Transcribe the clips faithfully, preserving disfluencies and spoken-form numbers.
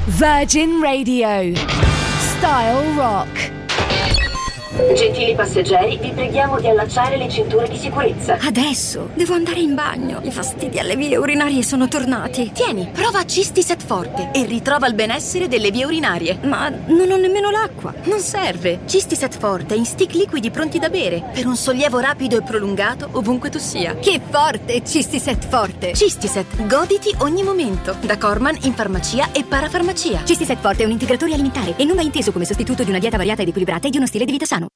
Virgin Radio. Style Rock. Gentili passeggeri, vi preghiamo di allacciare le cinture di sicurezza. Adesso devo andare in bagno. I fastidi alle vie urinarie sono tornati. Tieni, prova Cistiset Forte e ritrova il benessere delle vie urinarie. Ma non ho nemmeno l'acqua. Non serve. Cistiset Forte è in stick liquidi pronti da bere per un sollievo rapido e prolungato ovunque tu sia. Che forte Cistiset Forte! Cistiset, goditi ogni momento. Da Corman in farmacia e parafarmacia. Cistiset Forte è un integratore alimentare e non va inteso come sostituto di una dieta variata ed equilibrata e di uno stile di vita sano.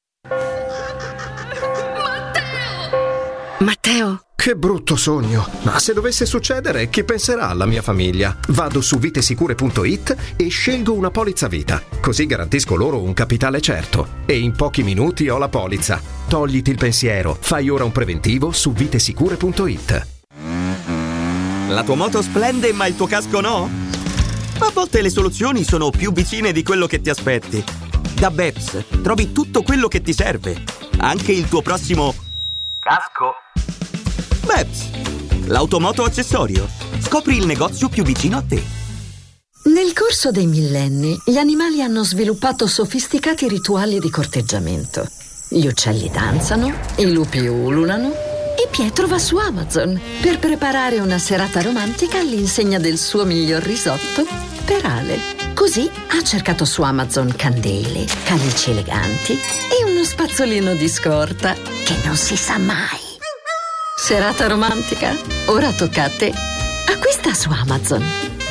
Matteo! Che brutto sogno! Ma se dovesse succedere, chi penserà alla mia famiglia? Vado su vitesicure punto it e scelgo una polizza vita. Così garantisco loro un capitale certo. E in pochi minuti ho la polizza. Togliti il pensiero. Fai ora un preventivo su vitesicure punto it. La tua moto splende, ma il tuo casco no? A volte le soluzioni sono più vicine di quello che ti aspetti. Da Beps trovi tutto quello che ti serve. Anche il tuo prossimo casco. Beps, l'automoto accessorio. Scopri il negozio più vicino a te. Nel corso dei millenni, gli animali hanno sviluppato sofisticati rituali di corteggiamento. Gli uccelli danzano, i lupi ululano e Pietro va su Amazon per preparare una serata romantica all'insegna del suo miglior risotto per Ale. Così ha cercato su Amazon candele, calici eleganti e uno spazzolino di scorta che non si sa mai. Serata romantica? Ora tocca a te. Acquista su Amazon.